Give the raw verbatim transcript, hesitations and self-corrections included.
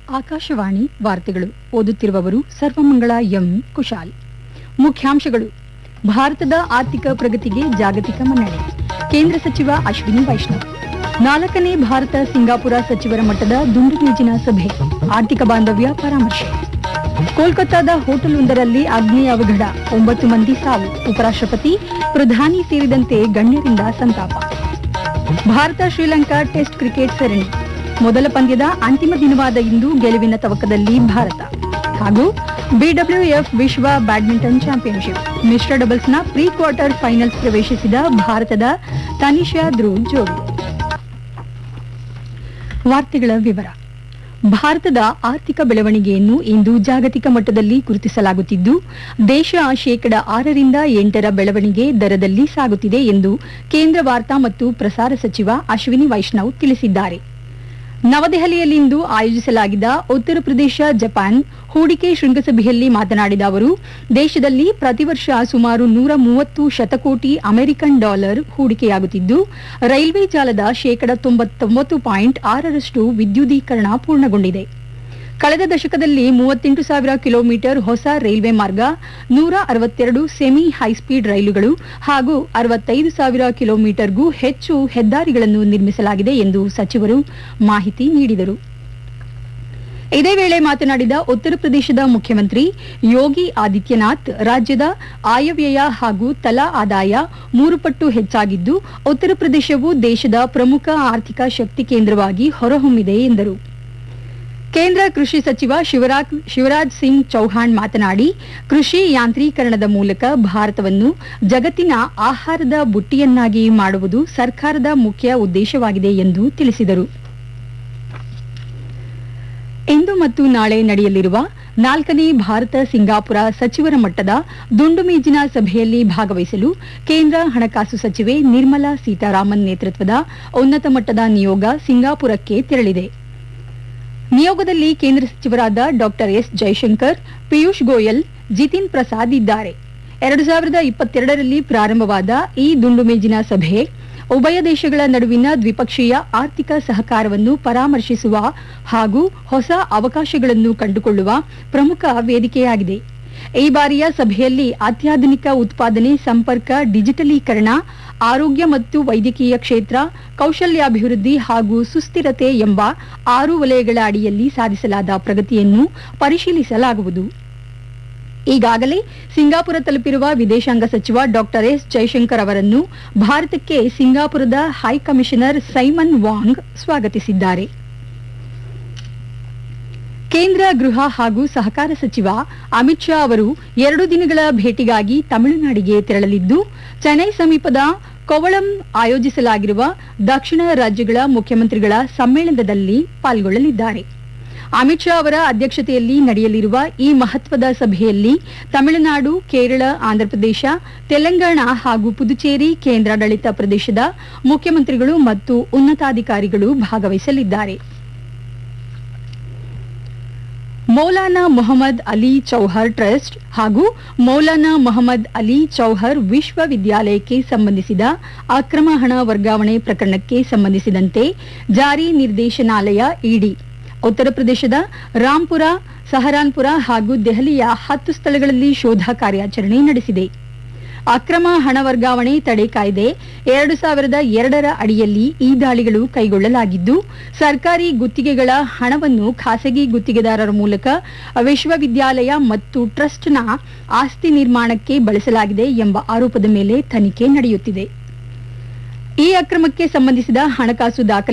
ಆಕಾಶವಾಣಿ ವಾರ್ತೆಗಳು ಓದುತ್ತಿರುವವರು ಸರ್ವಮಂಗಳ ಎಂ ಕುಶಾಲ್. ಮುಖ್ಯಾಂಶಗಳು: ಭಾರತದ ಆರ್ಥಿಕ ಪ್ರಗತಿಗೆ ಜಾಗತಿಕ ಮನ್ನಣೆ. ಕೇಂದ್ರ ಸಚಿವ ಅಶ್ವಿನಿ ವೈಷ್ಣವ್. ನಾಲ್ಕನೇ ಭಾರತ ಸಿಂಗಾಪುರ ಸಚಿವರ ಮಟ್ಟದ ದುಂಡು ಮೇಜಿನ ಸಭೆ. ಆರ್ಥಿಕ ಬಾಂಧವ್ಯ ಪರಾಮರ್ಶೆ. ಕೋಲ್ಕತ್ತಾದ ಹೋಟೆಲ್ವೊಂದರಲ್ಲಿ ಅಗ್ನಿ ಅವಘಡ, ಒಂಬತ್ತು ಮಂದಿ ಸಾವು. ಉಪರಾಷ್ಟ್ರಪತಿ, ಪ್ರಧಾನಿ ಸೇರಿದಂತೆ ಗಣ್ಯರಿಂದ ಸಂತಾಪ. ಭಾರತ ಶ್ರೀಲಂಕಾ ಟೆಸ್ಟ್ ಕ್ರಿಕೆಟ್ ಸರಣಿ ಮೊದಲ ಪಂದ್ಯದ ಅಂತಿಮ ದಿನವಾದ ಇಂದು ಗೆಲುವಿನ ತವಕದಲ್ಲಿ ಭಾರತ. ಹಾಗೂ ಬಿಡಬ್ಲ್ಯೂಎಫ್ ವಿಶ್ವ ಬ್ಯಾಡ್ಮಿಂಟನ್ ಚಾಂಪಿಯನ್ಶಿಪ್ ಮಿಶ್ರ ಡಬಲ್ಸ್ನ ಪ್ರೀ ಕ್ವಾರ್ಟರ್ ಫೈನಲ್ಸ್ ಪ್ರವೇಶಿಸಿದ ಭಾರತದ ತನಿಷಾ ಧ್ರುವ್ ಜೋಡಿ. ವಾರ್ತೆಗಳ ವಿವರ. ಭಾರತದ ಆರ್ಥಿಕ ಬೆಳವಣಿಗೆಯನ್ನು ಇಂದು ಜಾಗತಿಕ ಮಟ್ಟದಲ್ಲಿ ಗುರುತಿಸಲಾಗುತ್ತಿದ್ದು, ದೇಶ ಶೇಕಡ ಆರರಿಂದ ಎಂಟರ ಬೆಳವಣಿಗೆ ದರದಲ್ಲಿ ಸಾಗುತ್ತಿದೆ ಎಂದು ಕೇಂದ್ರ ವಾರ್ತಾ ಮತ್ತು ಪ್ರಸಾರ ಸಚಿವ ಅಶ್ವಿನಿ ವೈಷ್ಣವ್ ತಿಳಿಸಿದ್ದಾರೆ. ನವದೆಹಲಿಯಲ್ಲಿಂದು ಆಯೋಜಿಸಲಾಗಿದ್ದ ಉತ್ತರ ಪ್ರದೇಶ ಜಪಾನ್ ಹೂಡಿಕೆ ಶೃಂಗಸಭೆಯಲ್ಲಿ ಮಾತನಾಡಿದ ಅವರು, ದೇಶದಲ್ಲಿ ಪ್ರತಿ ವರ್ಷ ಸುಮಾರು ನೂರ ಮೂವತ್ತು ಶತಕೋಟಿ ಅಮೆರಿಕನ್ ಡಾಲರ್ ಹೂಡಿಕೆಯಾಗುತ್ತಿದ್ದು, ರೈಲ್ವೆ ಜಾಲದ ಶೇಕಡ ತೊಂಬತ್ತೊಂಬತ್ತು ಪಾಯಿಂಟ್ ಆರರಷ್ಟು ವಿದ್ಯುದೀಕರಣ ಪೂರ್ಣಗೊಂಡಿದೆ. ಕಳೆದ ದಶಕದಲ್ಲಿ ಮೂವತ್ತೆಂಟು ಸಾವಿರ ಕಿಲೋಮೀಟರ್ ಹೊಸ ರೈಲ್ವೆ ಮಾರ್ಗ, ನೂರ ಅರವತ್ತೆರಡು ಸೆಮಿ ಹೈಸ್ಪೀಡ್ ರೈಲುಗಳು ಹಾಗೂ ಅರವತ್ತೈದು ಸಾವಿರ ಕಿಲೋಮೀಟರ್ಗೂ ಹೆಚ್ಚು ಹೆದ್ದಾರಿಗಳನ್ನು ನಿರ್ಮಿಸಲಾಗಿದೆ ಎಂದು ಸಚಿವರು ಮಾಹಿತಿ ನೀಡಿದರು. ಇದೇ ವೇಳೆ ಮಾತನಾಡಿದ ಉತ್ತರ ಪ್ರದೇಶದ ಮುಖ್ಯಮಂತ್ರಿ ಯೋಗಿ ಆದಿತ್ಯನಾಥ್, ರಾಜ್ಯದ ಆಯವ್ಯಯ ಹಾಗೂ ತಲಾ ಆದಾಯ ಮೂರು ಪಟ್ಟು ಹೆಚ್ಚಾಗಿದ್ದು, ಉತ್ತರ ಪ್ರದೇಶವು ದೇಶದ ಪ್ರಮುಖ ಆರ್ಥಿಕ ಶಕ್ತಿ ಕೇಂದ್ರವಾಗಿ ಹೊರಹೊಮ್ಮಿದೆ ಎಂದರು. ಕೇಂದ್ರ ಕೃಷಿ ಸಚಿವ ಶಿವರಾಜ್ ಶಿವರಾಜ್ ಸಿಂಗ್ ಚೌಹಾಣ್ ಮಾತನಾಡಿ, ಕೃಷಿ ಯಾಂತ್ರೀಕರಣದ ಮೂಲಕ ಭಾರತವನ್ನು ಜಗತ್ತಿನ ಆಹಾರದ ಬುಟ್ಟಿಯನ್ನಾಗಿ ಮಾಡುವುದು ಸರ್ಕಾರದ ಮುಖ್ಯ ಉದ್ದೇಶವಾಗಿದೆ ಎಂದು ತಿಳಿಸಿದರು. ಇಂದು ಮತ್ತು ನಾಳೆ ನಡೆಯಲಿರುವ ನಾಲ್ಕನೇ ಭಾರತ ಸಿಂಗಾಪುರ ಸಚಿವರ ಮಟ್ಟದ ದುಂಡು ಮೇಜಿನ ಸಭೆಯಲ್ಲಿ ಭಾಗವಹಿಸಲು ಕೇಂದ್ರ ಹಣಕಾಸು ಸಚಿವೆ ನಿರ್ಮಲಾ ಸೀತಾರಾಮನ್ ನೇತೃತ್ವದ ಉನ್ನತ ಮಟ್ಟದ ನಿಯೋಗ ಸಿಂಗಾಪುರಕ್ಕೆ ತೆರಳಿದೆ. ನಿಯೋಗದಲ್ಲಿ ಕೇಂದ್ರ ಸಚಿವರಾದ ಡಾ ಎಸ್ ಜೈಶಂಕರ್, ಪಿಯೂಷ್ ಗೋಯಲ್, ಜಿತಿನ್ ಪ್ರಸಾದ್ ಇದ್ದಾರೆ. ಎರಡು ಸಾವಿರದ ಇಪ್ಪತ್ತೆರಡರಲ್ಲಿ ಪ್ರಾರಂಭವಾದ ಈ ದುಂಡು ಮೇಜಿನ ಸಭೆ ಉಭಯ ದೇಶಗಳ ನಡುವಿನ ದ್ವಿಪಕ್ಷೀಯ ಆರ್ಥಿಕ ಸಹಕಾರವನ್ನು ಪರಾಮರ್ಶಿಸುವ ಹಾಗೂ ಹೊಸ ಅವಕಾಶಗಳನ್ನು ಕಂಡುಕೊಳ್ಳುವ ಪ್ರಮುಖ ವೇದಿಕೆಯಾಗಿದೆ. ಈ ಬಾರಿಯ ಸಭೆಯಲ್ಲಿ ಅತ್ಯಾಧುನಿಕ ಉತ್ಪಾದನೆ, ಸಂಪರ್ಕ, ಡಿಜಿಟಲೀಕರಣ, ಆರೋಗ್ಯ ಮತ್ತು ವೈದ್ಯಕೀಯ ಕ್ಷೇತ್ರ, ಕೌಶಲ್ಯಾಭಿವೃದ್ಧಿ ಹಾಗೂ ಸುಸ್ಥಿರತೆ ಎಂಬ ಆರು ವಲಯಗಳ ಅಡಿಯಲ್ಲಿ ಸಾಧಿಸಲಾದ ಪ್ರಗತಿಯನ್ನು ಪರಿಶೀಲಿಸಲಾಗುವುದು. ಈಗಾಗಲೇ ಸಿಂಗಾಪುರ ತಲುಪಿರುವ ವಿದೇಶಾಂಗ ಸಚಿವ ಡಾ ಎಸ್ ಜೈಶಂಕರ್ ಅವರನ್ನು ಭಾರತಕ್ಕೆ ಸಿಂಗಾಪುರದ ಹೈಕಮಿಷನರ್ ಸೈಮನ್ ವಾಂಗ್ ಸ್ವಾಗತಿಸಿದ್ದಾರೆ. ಕೇಂದ್ರ ಗೃಹ ಹಾಗೂ ಸಹಕಾರ ಸಚಿವ ಅಮಿತ್ ಶಾ ಅವರು ಎರಡು ದಿನಗಳ ಭೇಟಿಗಾಗಿ ತಮಿಳುನಾಡಿಗೆ ತೆರಳಲಿದ್ದು, ಚೆನ್ನೈ ಸಮೀಪದ ಕೊವಳಂ ಆಯೋಜಿಸಲಾಗಿರುವ ದಕ್ಷಿಣ ರಾಜ್ಯಗಳ ಮುಖ್ಯಮಂತ್ರಿಗಳ ಸಮ್ಮೇಳನದಲ್ಲಿ ಪಾಲ್ಗೊಳ್ಳಲಿದ್ದಾರೆ. ಅಮಿತ್ ಶಾ ಅವರ ಅಧ್ಯಕ್ಷತೆಯಲ್ಲಿ ನಡೆಯಲಿರುವ ಈ ಮಹತ್ವದ ಸಭೆಯಲ್ಲಿ ತಮಿಳುನಾಡು, ಕೇರಳ, ಆಂಧ್ರಪ್ರದೇಶ, ತೆಲಂಗಾಣ ಹಾಗೂ ಪುದುಚೇರಿ ಕೇಂದ್ರಾಡಳಿತ ಪ್ರದೇಶದ ಮುಖ್ಯಮಂತ್ರಿಗಳು ಮತ್ತು ಉನ್ನತಾಧಿಕಾರಿಗಳು ಭಾಗವಹಿಸಲಿದ್ದಾರೆ. ಮೌಲಾನಾ ಮೊಹಮ್ಮದ್ ಅಲಿ ಚೌಹರ್ ಟ್ರಸ್ಟ್ ಹಾಗೂ ಮೌಲಾನಾ ಮೊಹಮ್ಮದ್ ಅಲಿ ಚೌಹರ್ ವಿಶ್ವವಿದ್ಯಾಲಯಕ್ಕೆ ಸಂಬಂಧಿಸಿದ ಅಕ್ರಮ ಹಣ ವರ್ಗಾವಣೆ ಪ್ರಕರಣಕ್ಕೆ ಸಂಬಂಧಿಸಿದಂತೆ ಜಾರಿ ನಿರ್ದೇಶನಾಲಯ ಇಡಿ ಉತ್ತರ ಪ್ರದೇಶದ ರಾಂಪುರ, ಸಹರಾನ್ಪುರ ಹಾಗೂ ದೆಹಲಿಯ ಹತ್ತು ಸ್ಥಳಗಳಲ್ಲಿ ಶೋಧ ಕಾರ್ಯಾಚರಣೆ ನಡೆಸಿದೆ. ಅಕ್ರಮ ಹಣ ವರ್ಗಾವಣೆ ತಡೆ ಕಾಯ್ದೆ ಎರಡು ಸಾವಿರದ ಎರಡರ ಅಡಿಯಲ್ಲಿ ಈ ದಾಳಿಗಳು ಕೈಗೊಳ್ಳಲಾಗಿದ್ದು, ಸರ್ಕಾರಿ ಗುತ್ತಿಗೆಗಳ ಹಣವನ್ನು ಖಾಸಗಿ ಗುತ್ತಿಗೆದಾರರ ಮೂಲಕ ವಿಶ್ವವಿದ್ಯಾಲಯ ಮತ್ತು ಟ್ರಸ್ಟ್ನ ಆಸ್ತಿ ನಿರ್ಮಾಣಕ್ಕೆ ಬಳಸಲಾಗಿದೆ ಎಂಬ ಆರೋಪದ ಮೇಲೆ ತನಿಖೆ ನಡೆಯುತ್ತಿದೆ. ಈ ಅಕ್ರಮಕ್ಕೆ ಸಂಬಂಧಿಸಿದ ಹಣಕಾಸು ದಾಖಲೆ